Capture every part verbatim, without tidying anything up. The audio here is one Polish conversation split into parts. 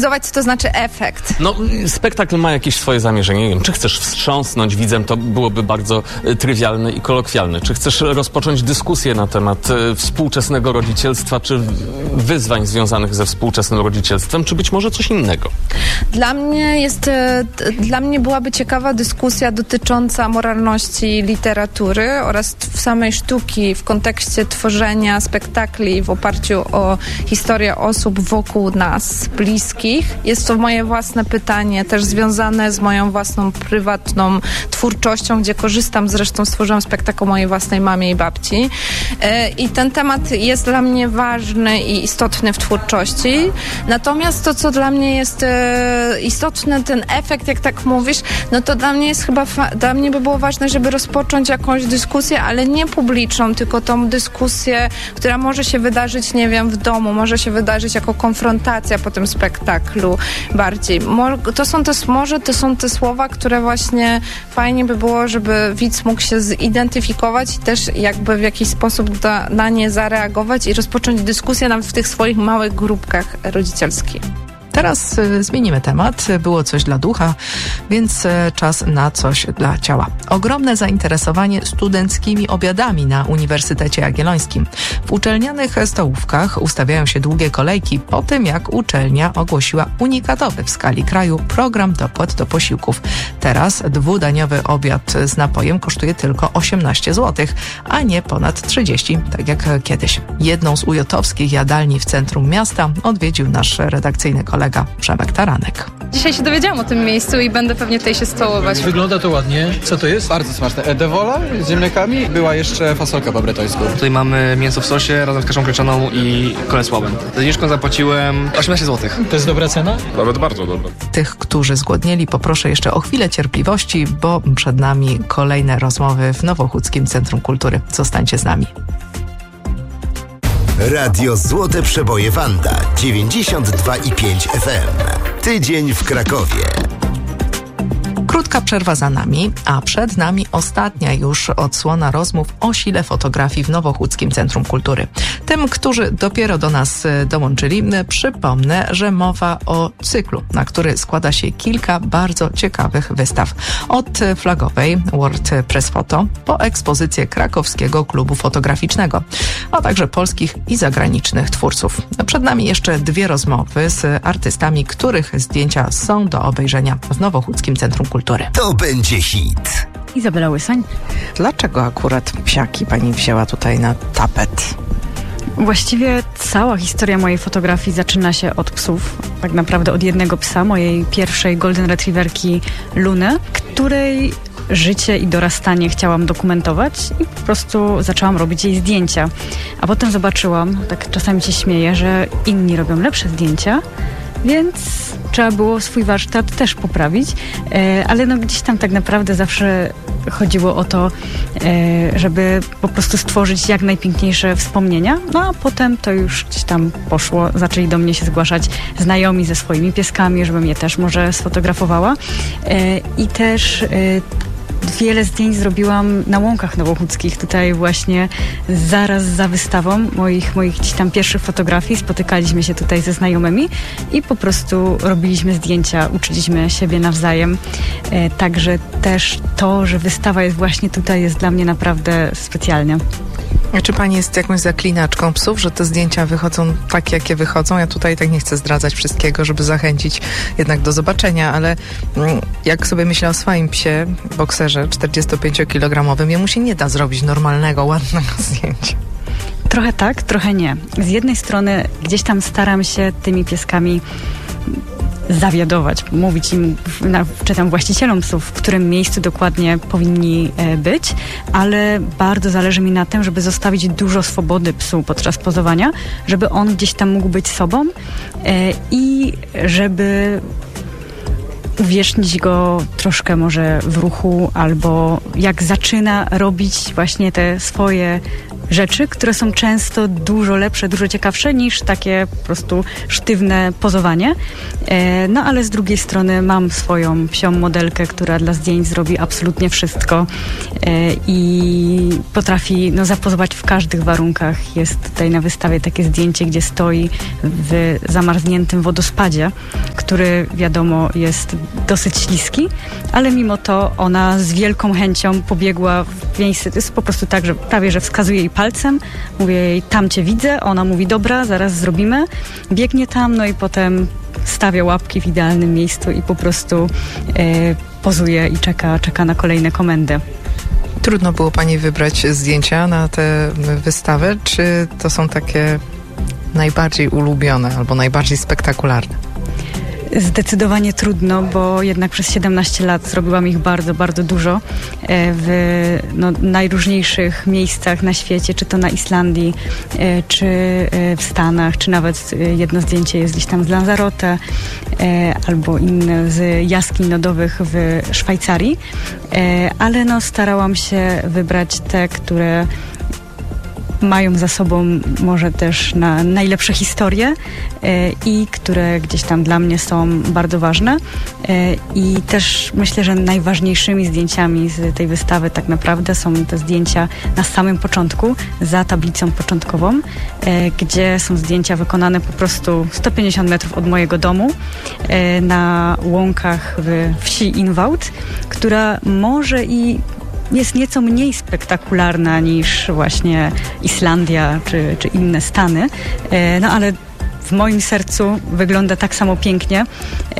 sprecyzować, co to znaczy efekt. No, spektakl ma jakieś swoje zamierzenie. Nie wiem, czy chcesz wstrząsnąć widzem, to byłoby bardzo y, trywialne i kolokwialne. Czy chcesz rozpocząć dyskusję na temat y, współczesnego rodzicielstwa, czy wyzwań związanych ze współczesnym rodzicielstwem, czy być może coś innego? Dla mnie jest, y, dla mnie byłaby ciekawa dyskusja dotycząca moralności literatury oraz w samej sztuki w kontekście tworzenia spektakli w oparciu o historię osób wokół nas, bliskich. Jest to moje własne pytanie, też związane z moją własną, prywatną twórczością, gdzie korzystam, zresztą stworzyłam spektakl o mojej własnej mamie i babci. I ten temat jest dla mnie ważny i istotny w twórczości. Natomiast to, co dla mnie jest istotne, ten efekt, jak tak mówisz, no to dla mnie jest chyba, fa- dla mnie by było ważne, żeby rozpocząć jakąś dyskusję, ale nie publiczną, tylko tą dyskusję, która może się wydarzyć, nie wiem, w domu, może się wydarzyć jako konfrontacja po tym spektaklu bardziej. To są te, może to są te słowa, które właśnie fajnie by było, żeby widz mógł się zidentyfikować i też jakby w jakiś sposób da, na nie zareagować i rozpocząć dyskusję nawet w tych swoich małych grupkach rodzicielskich. Teraz y, zmienimy temat. Było coś dla ducha, więc y, czas na coś dla ciała. Ogromne zainteresowanie studenckimi obiadami na Uniwersytecie Jagiellońskim. W uczelnianych stołówkach ustawiają się długie kolejki po tym, jak uczelnia ogłosiła unikatowy w skali kraju program dopłat do posiłków. Teraz dwudaniowy obiad z napojem kosztuje tylko osiemnaście złotych, a nie ponad trzydzieści, tak jak kiedyś. Jedną z ujotowskich jadalni w centrum miasta odwiedził nasz redakcyjny kolega Przemek Taranek. Dzisiaj się dowiedziałam o tym miejscu i będę pewnie tutaj się stołować. Wygląda to ładnie. Co to jest? Bardzo smaczne. Edewola z ziemniakami. Była jeszcze fasolka po bretońsku. Tutaj mamy mięso w sosie razem z kaszą pieczoną i kolesławem. Za zniżką zapłaciłem osiemnaście złotych. To jest dobra cena? Nawet bardzo dobra. Tych, którzy zgłodnieli, poproszę jeszcze o chwilę cierpliwości, bo przed nami kolejne rozmowy w Nowochódzkim Centrum Kultury. Zostańcie z nami. Radio Złote Przeboje Wanda dziewięćdziesiąt dwa i pięć F M. Tydzień w Krakowie. Krótka przerwa za nami, a przed nami ostatnia już odsłona rozmów o sile fotografii w Nowochódzkim Centrum Kultury. Tym, którzy dopiero do nas dołączyli, przypomnę, że mowa o cyklu, na który składa się kilka bardzo ciekawych wystaw. Od flagowej World Press Photo po ekspozycję Krakowskiego Klubu Fotograficznego, a także polskich i zagranicznych twórców. Przed nami jeszcze dwie rozmowy z artystami, których zdjęcia są do obejrzenia w Nowochódzkim Centrum Kultury. To będzie hit. Izabela Łysań. Dlaczego akurat psiaki pani wzięła tutaj na tapet? Właściwie cała historia mojej fotografii zaczyna się od psów. Tak naprawdę od jednego psa, mojej pierwszej golden retrieverki Luny, której życie i dorastanie chciałam dokumentować i po prostu zaczęłam robić jej zdjęcia. A potem zobaczyłam, tak czasami się śmieję, że inni robią lepsze zdjęcia, więc trzeba było swój warsztat też poprawić, e, ale no gdzieś tam tak naprawdę zawsze chodziło o to, e, żeby po prostu stworzyć jak najpiękniejsze wspomnienia, no a potem to już gdzieś tam poszło, zaczęli do mnie się zgłaszać znajomi ze swoimi pieskami, żebym je też może sfotografowała e, i też e, wiele zdjęć zrobiłam na łąkach nowochódzkich, tutaj właśnie zaraz za wystawą moich, moich gdzieś tam pierwszych fotografii. Spotykaliśmy się tutaj ze znajomymi i po prostu robiliśmy zdjęcia, uczyliśmy siebie nawzajem. E, także też to, że wystawa jest właśnie tutaj, jest dla mnie naprawdę specjalnie. A czy pani jest jakąś zaklinaczką psów, że te zdjęcia wychodzą tak, jakie wychodzą? Ja tutaj tak nie chcę zdradzać wszystkiego, żeby zachęcić jednak do zobaczenia, ale jak sobie myślę o swoim psie, bokserze czterdziestopięciokilogramowym, jemu się nie da zrobić normalnego, ładnego zdjęcia. Trochę tak, trochę nie. Z jednej strony gdzieś tam staram się tymi pieskami zawiadować, mówić im, czy tam właścicielom psów, w którym miejscu dokładnie powinni być, ale bardzo zależy mi na tym, żeby zostawić dużo swobody psu podczas pozowania, żeby on gdzieś tam mógł być sobą i żeby uwiecznić go troszkę może w ruchu, albo jak zaczyna robić właśnie te swoje rzeczy, które są często dużo lepsze, dużo ciekawsze niż takie po prostu sztywne pozowanie. E, no ale z drugiej strony mam swoją psią modelkę, która dla zdjęć zrobi absolutnie wszystko e, i potrafi no, zapozować w każdych warunkach. Jest tutaj na wystawie takie zdjęcie, gdzie stoi w zamarzniętym wodospadzie, który wiadomo jest dosyć śliski, ale mimo to ona z wielką chęcią pobiegła w miejsce. To jest po prostu tak, że prawie, że wskazuje jej palcem, mówię jej, tam cię widzę, ona mówi, dobra, zaraz zrobimy. Biegnie tam, no i potem stawia łapki w idealnym miejscu i po prostu e, pozuje i czeka, czeka na kolejne komendy. Trudno było pani wybrać zdjęcia na tę wystawę, czy to są takie najbardziej ulubione albo najbardziej spektakularne? Zdecydowanie trudno, bo jednak przez siedemnaście lat zrobiłam ich bardzo, bardzo dużo w no, najróżniejszych miejscach na świecie, czy to na Islandii, czy w Stanach, czy nawet jedno zdjęcie jest gdzieś tam z Lanzarote, albo inne z jaskiń lodowych w Szwajcarii, ale no, starałam się wybrać te, które mają za sobą może też na najlepsze historie e, i które gdzieś tam dla mnie są bardzo ważne. E, I też myślę, że najważniejszymi zdjęciami z tej wystawy tak naprawdę są te zdjęcia na samym początku, za tablicą początkową, e, gdzie są zdjęcia wykonane po prostu sto pięćdziesiąt metrów od mojego domu, e, na łąkach w wsi Inwoud, która może i jest nieco mniej spektakularna niż właśnie Islandia czy, czy inne Stany, e, no ale w moim sercu wygląda tak samo pięknie e,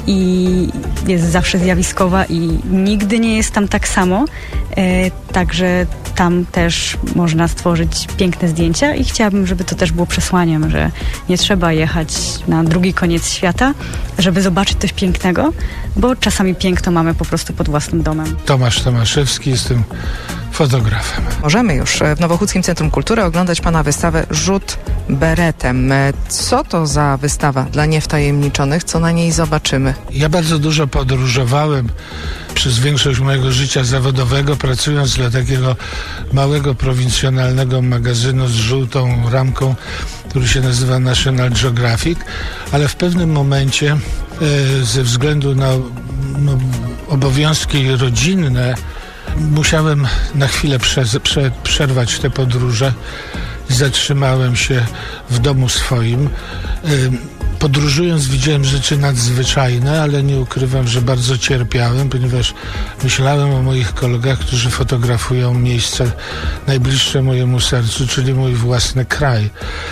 i jest zawsze zjawiskowa i nigdy nie jest tam tak samo, e, także tam też można stworzyć piękne zdjęcia i chciałabym, żeby to też było przesłaniem, że nie trzeba jechać na drugi koniec świata, żeby zobaczyć coś pięknego, bo czasami piękno mamy po prostu pod własnym domem. Tomasz Tomaszewski, jestem fotografem. Możemy już w Nowochódzkim Centrum Kultury oglądać pana wystawę Rzut beretem. Co to za wystawa dla niewtajemniczonych? Co na niej zobaczymy? Ja bardzo dużo podróżowałem przez większość mojego życia zawodowego, pracując dla takiego małego, prowincjonalnego magazynu z żółtą ramką, który się nazywa National Geographic, ale w pewnym momencie e, ze względu na no, obowiązki rodzinne musiałem na chwilę prze, prze, przerwać te podróże i zatrzymałem się w domu swoim. E, Podróżując widziałem rzeczy nadzwyczajne, ale nie ukrywam, że bardzo cierpiałem, ponieważ myślałem o moich kolegach, którzy fotografują miejsca najbliższe mojemu sercu, czyli mój własny kraj.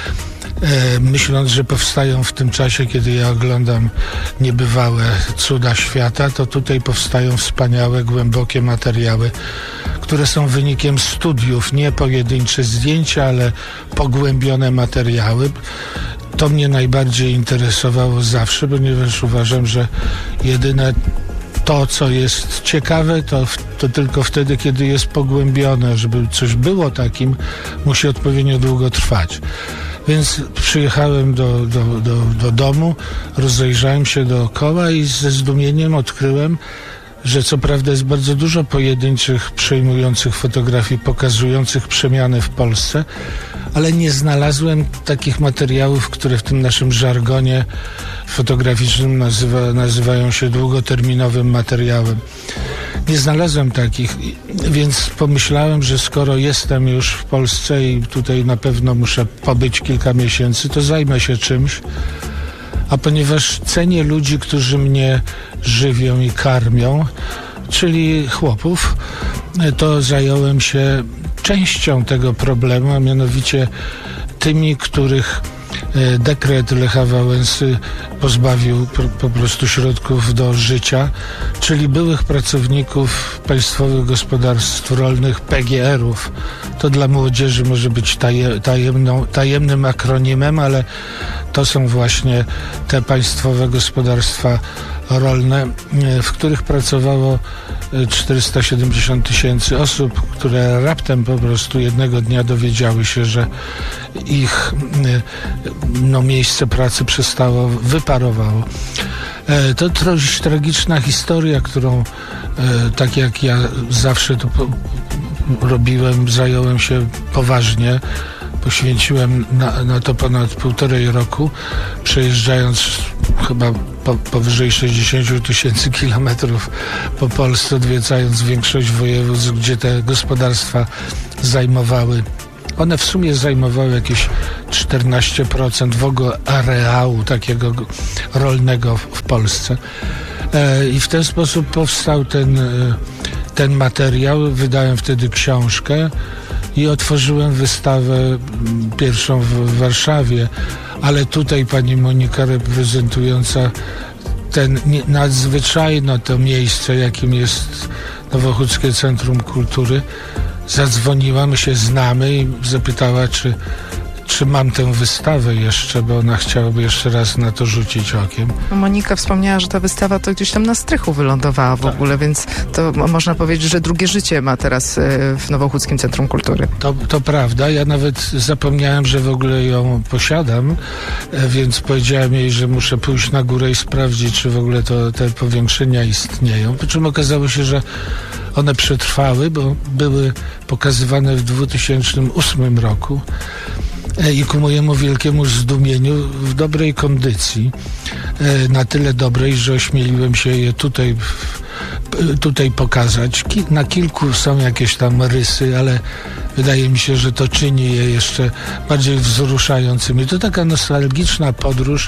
E, myśląc, że powstają w tym czasie, kiedy ja oglądam niebywałe cuda świata, to tutaj powstają wspaniałe, głębokie materiały, które są wynikiem studiów, nie pojedyncze zdjęcia, ale pogłębione materiały. To mnie najbardziej interesowało zawsze, ponieważ uważam, że jedyne to, co jest ciekawe, to, to tylko wtedy, kiedy jest pogłębione. Żeby coś było takim, musi odpowiednio długo trwać. Więc przyjechałem do, do, do, do domu, rozejrzałem się dookoła i ze zdumieniem odkryłem, że co prawda jest bardzo dużo pojedynczych, przejmujących fotografii, pokazujących przemiany w Polsce, ale nie znalazłem takich materiałów, które w tym naszym żargonie fotograficznym nazywa, nazywają się długoterminowym materiałem. Nie znalazłem takich, więc pomyślałem, że skoro jestem już w Polsce i tutaj na pewno muszę pobyć kilka miesięcy, to zajmę się czymś. A ponieważ cenię ludzi, którzy mnie żywią i karmią, czyli chłopów, to zająłem się częścią tego problemu, a mianowicie tymi, których dekret Lecha Wałęsy pozbawił po prostu środków do życia, czyli byłych pracowników Państwowych Gospodarstw Rolnych, P G R-ów. To dla młodzieży może być tajemną, tajemnym akronimem, ale to są właśnie te państwowe gospodarstwa rolne, w których pracowało czterysta siedemdziesiąt tysięcy osób, które raptem po prostu jednego dnia dowiedziały się, że ich no, miejsce pracy przestało, wyparowało. To dość tragiczna historia, którą tak jak ja zawsze to robiłem, zająłem się poważnie. Poświęciłem na, na to ponad półtorej roku, przejeżdżając chyba po, powyżej sześćdziesiąt tysięcy kilometrów po Polsce, odwiedzając większość województw, gdzie te gospodarstwa zajmowały. One w sumie zajmowały jakieś czternaście procent w ogóle areału takiego rolnego w Polsce. E, I w ten sposób powstał ten, ten materiał. Wydałem wtedy książkę i otworzyłem wystawę pierwszą w Warszawie, ale tutaj pani Monika, reprezentująca ten nadzwyczajne to miejsce, jakim jest Nowochódzkie Centrum Kultury, zadzwoniła, my się znamy i zapytała, czy, czy mam tę wystawę jeszcze, bo ona chciałaby jeszcze raz na to rzucić okiem. Monika wspomniała, że ta wystawa to gdzieś tam na strychu wylądowała w tak. ogóle, więc to można powiedzieć, że drugie życie ma teraz w Nowochódzkim Centrum Kultury. To, to prawda, ja nawet zapomniałem, że w ogóle ją posiadam, więc powiedziałem jej, że muszę pójść na górę i sprawdzić, czy w ogóle to, te powiększenia istnieją. Po czym okazało się, że one przetrwały, bo były pokazywane w dwa tysiące ósmym roku i ku mojemu wielkiemu zdumieniu w dobrej kondycji, na tyle dobrej, że ośmieliłem się je tutaj, tutaj pokazać. Na kilku są jakieś tam rysy, ale wydaje mi się, że to czyni je jeszcze bardziej wzruszającymi. To taka nostalgiczna podróż.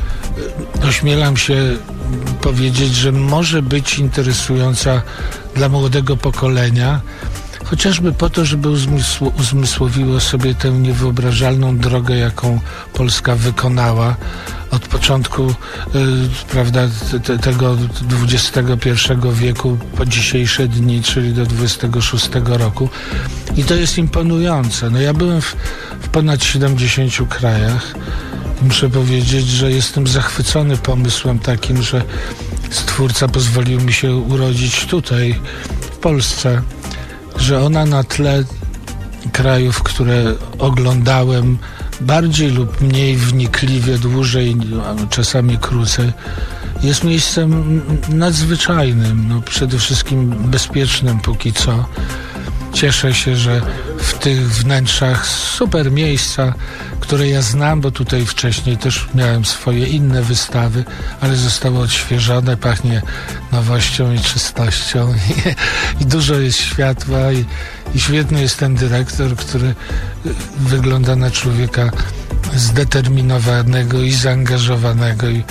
Ośmielam się powiedzieć, że może być interesująca dla młodego pokolenia, chociażby po to, żeby uzmysł, uzmysłowiło sobie tę niewyobrażalną drogę, jaką Polska wykonała od początku y, prawda, te, tego dwudziestego pierwszego wieku po dzisiejsze dni, czyli do dwudziestego szóstego roku. I to jest imponujące. No ja byłem w, w ponad siedemdziesięciu krajach. Muszę powiedzieć, że jestem zachwycony pomysłem takim, że Stwórca pozwolił mi się urodzić tutaj, w Polsce, że ona na tle krajów, które oglądałem bardziej lub mniej wnikliwie, dłużej, czasami krócej, jest miejscem nadzwyczajnym, no przede wszystkim bezpiecznym póki co. Cieszę się, że w tych wnętrzach super miejsca, które ja znam, bo tutaj wcześniej też miałem swoje inne wystawy, ale zostały odświeżone, pachnie nowością i czystością i, i dużo jest światła i, i świetny jest ten dyrektor, który wygląda na człowieka zdeterminowanego i zaangażowanego i,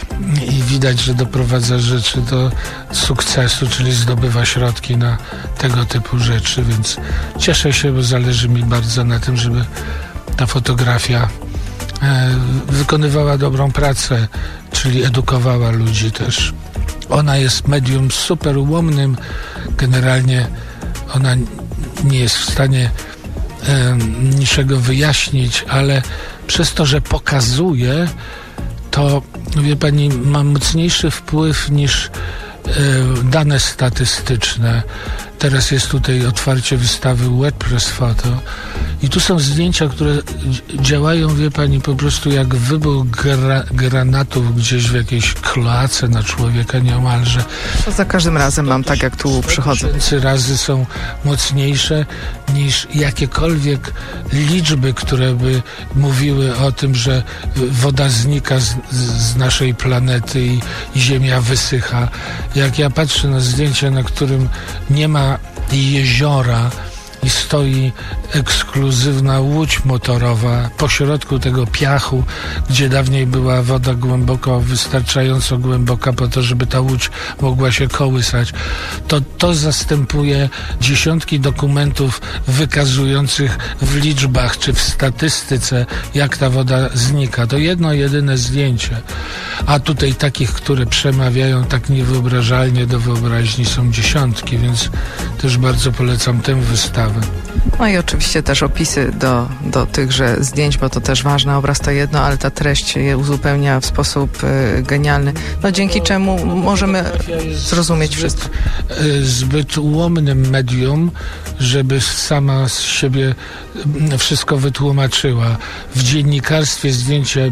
i widać, że doprowadza rzeczy do sukcesu, czyli zdobywa środki na tego typu rzeczy, więc cieszę się, bo zależy mi bardzo na tym, żeby ta fotografia e, wykonywała dobrą pracę, czyli edukowała ludzi też. Ona jest medium super ułomnym, generalnie ona nie jest w stanie e, niczego wyjaśnić, ale przez to, że pokazuje, to, wie pani, ma mocniejszy wpływ niż e, dane statystyczne. Teraz jest tutaj otwarcie wystawy WordPress Photo i tu są zdjęcia, które działają, wie pani, po prostu jak wybuch gra, granatów gdzieś w jakiejś kloace na człowieka niemalże. To za każdym razem mam tak, jak tu przychodzę. Tysięcy razy są mocniejsze niż jakiekolwiek liczby, które by mówiły o tym, że woda znika z, z naszej planety i, i Ziemia wysycha. Jak ja patrzę na zdjęcie, na którym nie ma jeziora i stoi ekskluzywna łódź motorowa pośrodku tego piachu, gdzie dawniej była woda głęboko, wystarczająco głęboka po to, żeby ta łódź mogła się kołysać, to to zastępuje dziesiątki dokumentów wykazujących w liczbach czy w statystyce, jak ta woda znika. To jedno, jedyne zdjęcie. A tutaj takich, które przemawiają tak niewyobrażalnie do wyobraźni, są dziesiątki, więc też bardzo polecam tę wystawę. No i oczywiście też opisy do, do tychże zdjęć, bo to też ważne. Obraz to jedno, ale ta treść je uzupełnia w sposób y, genialny, no dzięki czemu możemy zrozumieć wszystko. Zbyt ułomnym medium, żeby sama z siebie wszystko wytłumaczyła. W dziennikarstwie zdjęcie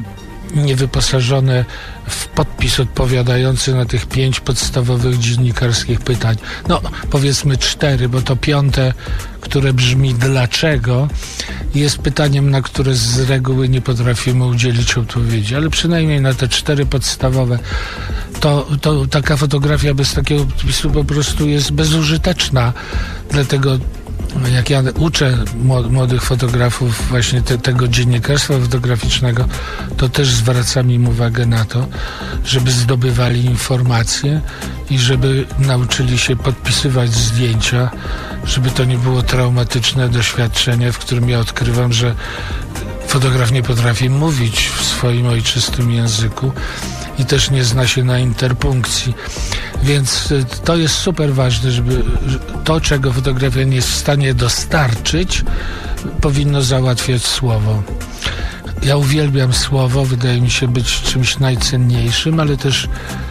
niewyposażone w podpis odpowiadający na tych pięć podstawowych dziennikarskich pytań. No, powiedzmy cztery, bo to piąte, które brzmi dlaczego, jest pytaniem, na które z reguły nie potrafimy udzielić odpowiedzi, ale przynajmniej na te cztery podstawowe to, to taka fotografia bez takiego podpisu po prostu jest bezużyteczna. Dlatego jak ja uczę młodych fotografów właśnie te, tego dziennikarstwa fotograficznego, to też zwracam im uwagę na to, żeby zdobywali informacje i żeby nauczyli się podpisywać zdjęcia, żeby to nie było traumatyczne doświadczenie, w którym ja odkrywam, że fotograf nie potrafi mówić w swoim ojczystym języku i też nie zna się na interpunkcji. Więc to jest super ważne, żeby to, czego fotografia nie jest w stanie dostarczyć, powinno załatwiać słowo. Ja uwielbiam słowo, wydaje mi się być czymś najcenniejszym, ale też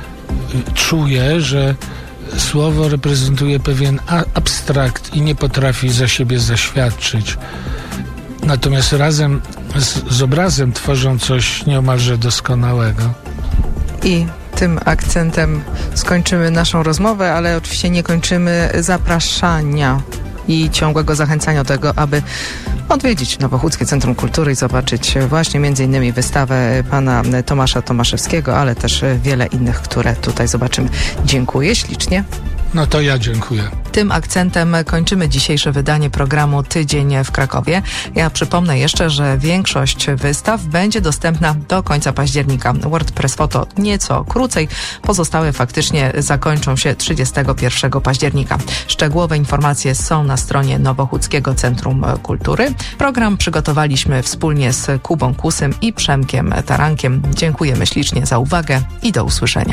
czuję, że słowo reprezentuje pewien abstrakt i nie potrafi za siebie zaświadczyć. Natomiast razem z, z obrazem tworzą coś nieomalże doskonałego. I tym akcentem skończymy naszą rozmowę, ale oczywiście nie kończymy zapraszania i ciągłego zachęcania do tego, aby odwiedzić Nowochódzkie Centrum Kultury i zobaczyć właśnie między innymi wystawę pana Tomasza Tomaszewskiego, ale też wiele innych, które tutaj zobaczymy. Dziękuję ślicznie. No to ja dziękuję. Tym akcentem kończymy dzisiejsze wydanie programu Tydzień w Krakowie. Ja przypomnę jeszcze, że większość wystaw będzie dostępna do końca października. WordPress Photo nieco krócej. Pozostałe faktycznie zakończą się trzydziestego pierwszego października. Szczegółowe informacje są na stronie Nowochódzkiego Centrum Kultury. Program przygotowaliśmy wspólnie z Kubą Kusym i Przemkiem Tarankiem. Dziękujemy ślicznie za uwagę i do usłyszenia.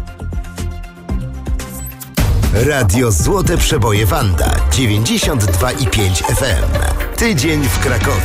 Radio Złote Przeboje Wanda dziewięćdziesiąt dwa i pięć F M. Tydzień w Krakowie.